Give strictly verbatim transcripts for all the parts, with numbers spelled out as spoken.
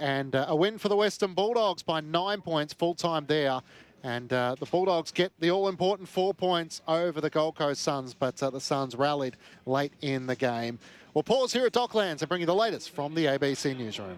and uh, a win for the Western Bulldogs by nine points, full-time there. And uh, the Bulldogs get the all-important four points over the Gold Coast Suns, but uh, the Suns rallied late in the game. We'll pause here at Docklands and bring you the latest from the A B C Newsroom.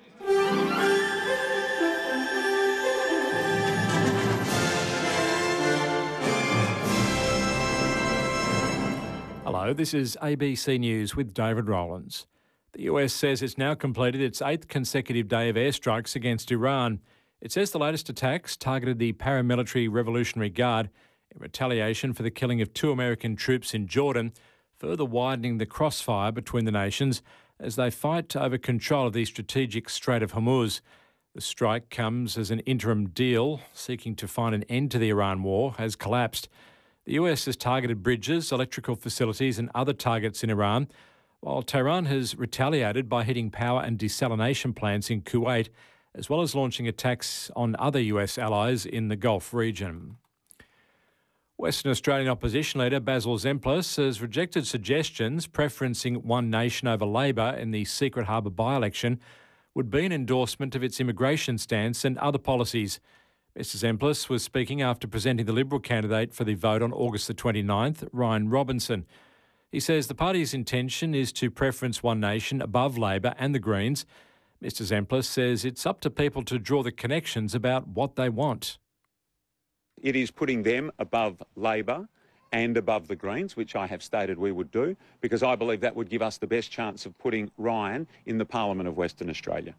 Hello, this is A B C News with David Rowlands. The U S says it's now completed its eighth consecutive day of airstrikes against Iran. It says the latest attacks targeted the paramilitary Revolutionary Guard in retaliation for the killing of two American troops in Jordan, further widening the crossfire between the nations as they fight over control of the strategic Strait of Hormuz. The strike comes as an interim deal seeking to find an end to the Iran war has collapsed. The U S has targeted bridges, electrical facilities and other targets in Iran, while Tehran has retaliated by hitting power and desalination plants in Kuwait, as well as launching attacks on other U S allies in the Gulf region. Western Australian opposition leader Basil Zempilas has rejected suggestions preferencing One Nation over Labor in the Secret Harbour by-election would be an endorsement of its immigration stance and other policies. Mister Zempilas was speaking after presenting the Liberal candidate for the vote on August the twenty-ninth, Ryan Robinson. He says the party's intention is to preference One Nation above Labor and the Greens. Mister Zempilas says it's up to people to draw the connections about what they want. It is putting them above Labor and above the Greens, which I have stated we would do, because I believe that would give us the best chance of putting Ryan in the Parliament of Western Australia.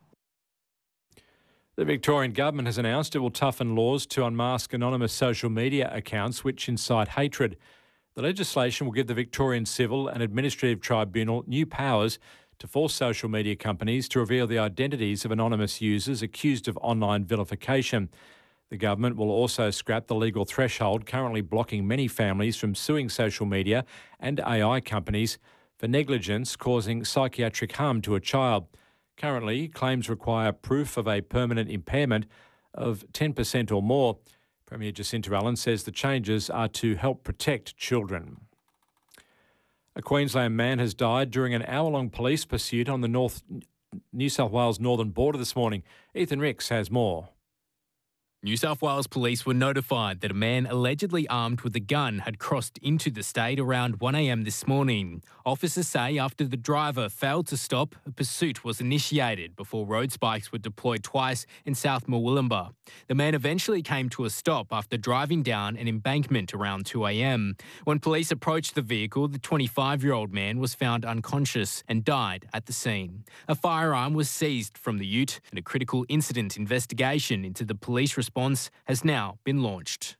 The Victorian Government has announced it will toughen laws to unmask anonymous social media accounts which incite hatred. The legislation will give the Victorian Civil and Administrative Tribunal new powers to force social media companies to reveal the identities of anonymous users accused of online vilification. The government will also scrap the legal threshold currently blocking many families from suing social media and A I companies for negligence causing psychiatric harm to a child. Currently, claims require proof of a permanent impairment of ten percent or more. Premier Jacinta Allen says the changes are to help protect children. A Queensland man has died during an hour-long police pursuit on the North New South Wales northern border this morning. Ethan Ricks has more. New South Wales police were notified that a man allegedly armed with a gun had crossed into the state around one a m this morning. Officers say after the driver failed to stop, a pursuit was initiated before road spikes were deployed twice in South Murwillumbah. The man eventually came to a stop after driving down an embankment around two a m. When police approached the vehicle, the twenty-five-year-old man was found unconscious and died at the scene. A firearm was seized from the ute and a critical incident investigation into the police response has now been launched.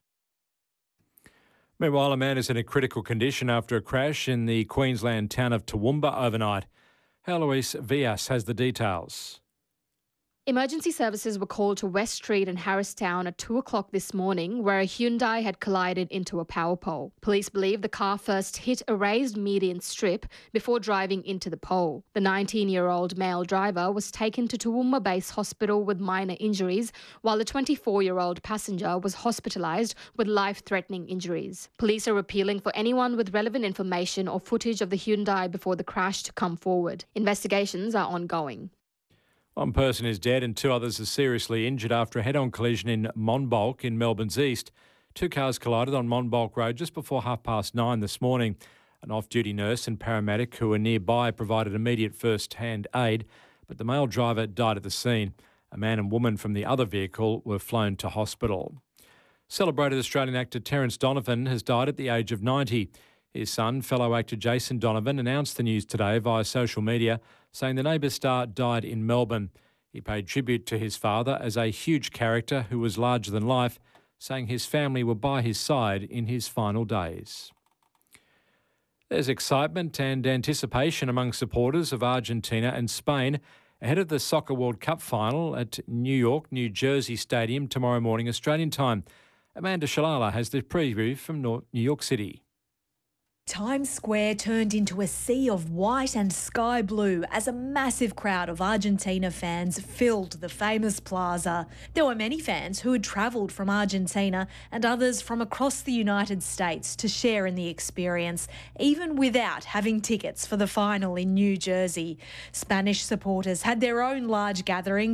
Meanwhile, a man is in a critical condition after a crash in the Queensland town of Toowoomba overnight. Heloise Vias has the details. Emergency services were called to West Street in Harristown at two o'clock this morning, where a Hyundai had collided into a power pole. Police believe the car first hit a raised median strip before driving into the pole. The nineteen-year-old male driver was taken to Toowoomba Base Hospital with minor injuries, while the twenty-four-year-old passenger was hospitalised with life-threatening injuries. Police are appealing for anyone with relevant information or footage of the Hyundai before the crash to come forward. Investigations are ongoing. One person is dead and two others are seriously injured after a head-on collision in Monbulk in Melbourne's east. Two cars collided on Monbulk Road just before half past nine this morning. An off-duty nurse and paramedic who were nearby provided immediate first-hand aid, but the male driver died at the scene. A man and woman from the other vehicle were flown to hospital. Celebrated Australian actor Terence Donovan has died at the age of ninety. His son, fellow actor Jason Donovan, announced the news today via social media, saying the Neighbours star died in Melbourne. He paid tribute to his father as a huge character who was larger than life, saying his family were by his side in his final days. There's excitement and anticipation among supporters of Argentina and Spain ahead of the Soccer World Cup final at New York, New Jersey Stadium tomorrow morning Australian time. Amanda Shalala has the preview from New York City. Times Square turned into a sea of white and sky blue as a massive crowd of Argentina fans filled the famous plaza. There were many fans who had travelled from Argentina and others from across the United States to share in the experience, even without having tickets for the final in New Jersey. Spanish supporters had their own large gatherings